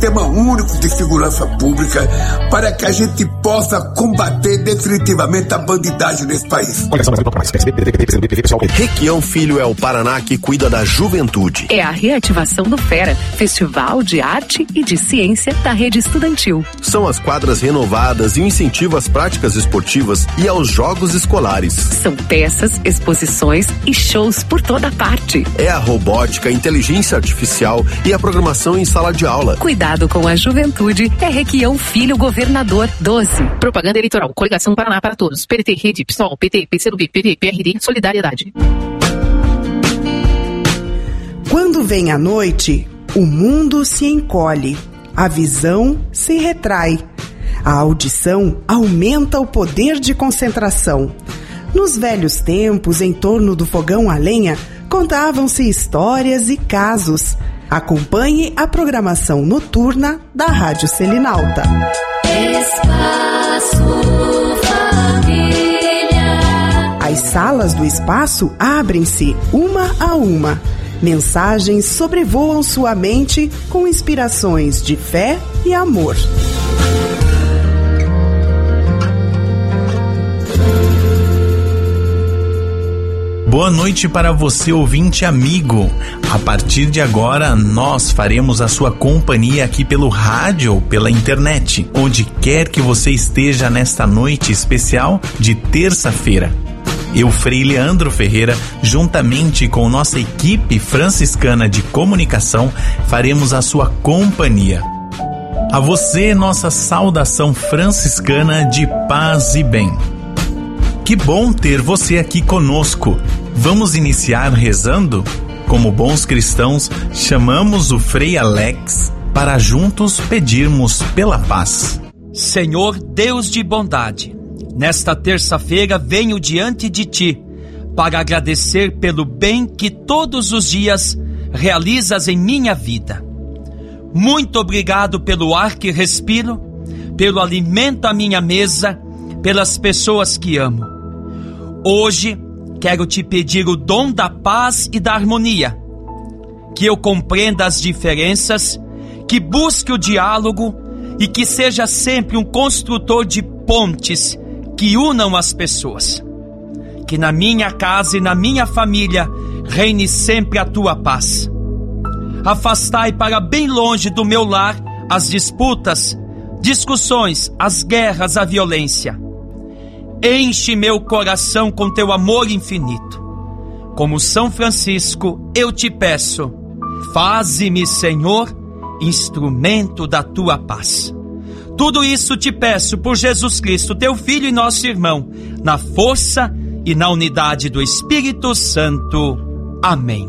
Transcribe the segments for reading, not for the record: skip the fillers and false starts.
sistema único de segurança pública para que a gente possa combater definitivamente a bandidagem nesse país. Requião Filho é o Paraná que cuida da juventude. É a reativação do FERA, Festival de Arte e de Ciência da Rede Estudantil. São as quadras renovadas e o incentivo às práticas esportivas e aos jogos escolares. São peças, exposições e shows por toda parte. É a robótica, a inteligência artificial e a programação em sala de aula. Cuidado com a juventude é Requião Filho Governador 12. Propaganda eleitoral, Coligação Paraná para Todos, PDT, Rede, PSOL, PT, PCdoB, PV, PRD, Solidariedade. Quando vem a noite, o mundo se encolhe, a visão se retrai, a audição aumenta o poder de concentração. Nos velhos tempos, em torno do fogão a lenha, contavam-se histórias e casos. Acompanhe a programação noturna da Rádio Selinalta. Espaço Família. As salas do espaço abrem-se uma a uma. Mensagens sobrevoam sua mente com inspirações de fé e amor. Boa noite para você, ouvinte amigo. A partir de agora, nós faremos a sua companhia aqui pelo rádio ou pela internet, onde quer que você esteja nesta noite especial de terça-feira. Eu, Frei Leandro Ferreira, juntamente com nossa equipe franciscana de comunicação, faremos a sua companhia. A você, nossa saudação franciscana de paz e bem. Que bom ter você aqui conosco. Vamos iniciar rezando? Como bons cristãos, chamamos o Frei Alex para juntos pedirmos pela paz. Senhor Deus de bondade, nesta terça-feira venho diante de Ti para agradecer pelo bem que todos os dias realizas em minha vida. Muito obrigado pelo ar que respiro, pelo alimento à minha mesa, pelas pessoas que amo. Hoje, quero te pedir o dom da paz e da harmonia, que eu compreenda as diferenças, que busque o diálogo e que seja sempre um construtor de pontes que unam as pessoas. Que na minha casa e na minha família reine sempre a tua paz. Afastai para bem longe do meu lar as disputas, discussões, as guerras, a violência. Enche meu coração com teu amor infinito. Como São Francisco, eu te peço, faze-me, Senhor, instrumento da tua paz. Tudo isso te peço por Jesus Cristo, teu Filho e nosso irmão, na força e na unidade do Espírito Santo. Amém.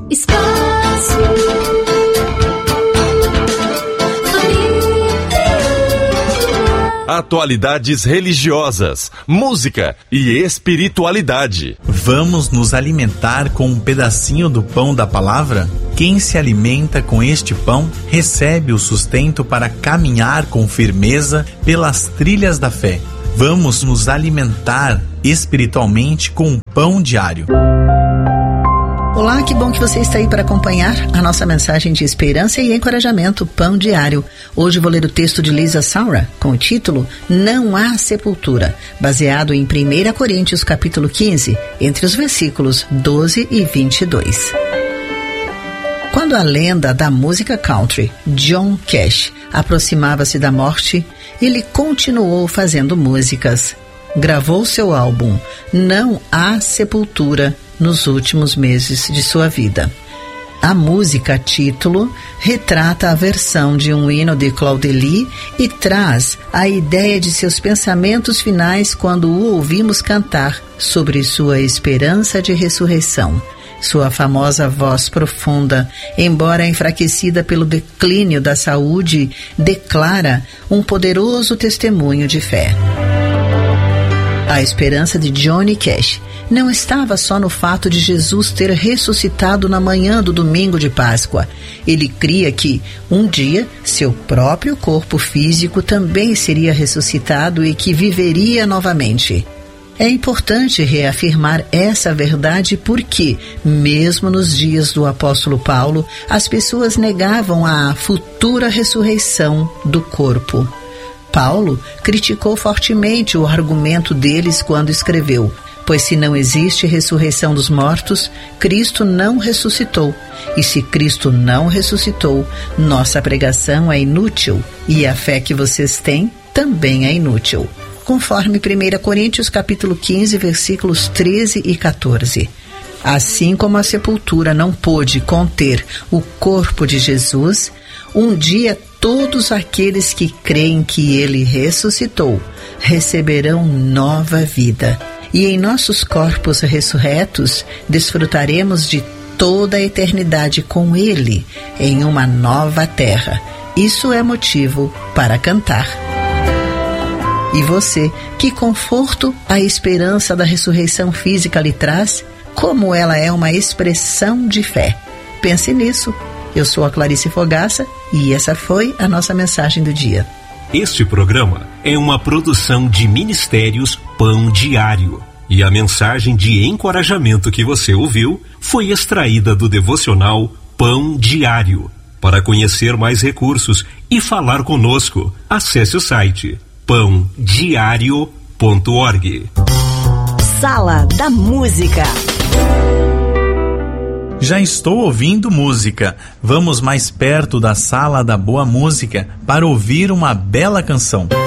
Atualidades religiosas, música e espiritualidade. Vamos nos alimentar com um pedacinho do pão da palavra? Quem se alimenta com este pão recebe o sustento para caminhar com firmeza pelas trilhas da fé. Vamos nos alimentar espiritualmente com um pão diário. Olá, que bom que você está aí para acompanhar a nossa mensagem de esperança e encorajamento, Pão Diário. Hoje vou ler o texto de Lisa Saura, com o título Não Há Sepultura, baseado em 1 Coríntios capítulo 15, entre os versículos 12 e 22. Quando a lenda da música country, John Cash, aproximava-se da morte, ele continuou fazendo músicas. Gravou seu álbum Não Há Sepultura nos últimos meses de sua vida. A música título retrata a versão de um hino de Claudely e traz a ideia de seus pensamentos finais quando o ouvimos cantar sobre sua esperança de ressurreição. Sua famosa voz profunda, embora enfraquecida pelo declínio da saúde, declara um poderoso testemunho de fé. A esperança de Johnny Cash não estava só no fato de Jesus ter ressuscitado na manhã do domingo de Páscoa. Ele cria que, um dia, seu próprio corpo físico também seria ressuscitado e que viveria novamente. É importante reafirmar essa verdade porque, mesmo nos dias do apóstolo Paulo, as pessoas negavam a futura ressurreição do corpo. Paulo criticou fortemente o argumento deles quando escreveu: pois se não existe ressurreição dos mortos, Cristo não ressuscitou. E se Cristo não ressuscitou, nossa pregação é inútil e a fé que vocês têm também é inútil. Conforme 1 Coríntios capítulo 15, versículos 13 e 14. Assim como a sepultura não pôde conter o corpo de Jesus, um dia todos aqueles que creem que ele ressuscitou receberão nova vida. E em nossos corpos ressurretos desfrutaremos de toda a eternidade com ele em uma nova terra. Isso é motivo para cantar. E você, que conforto a esperança da ressurreição física lhe traz? Como ela é uma expressão de fé. Pense nisso. Eu sou a Clarice Fogaça e essa foi a nossa mensagem do dia. Este programa é uma produção de Ministérios Pão Diário. E a mensagem de encorajamento que você ouviu foi extraída do devocional Pão Diário. Para conhecer mais recursos e falar conosco, acesse o site pãodiario.org. Sala da Música. Já estou ouvindo música. Vamos mais perto da Sala da Boa Música para ouvir uma bela canção.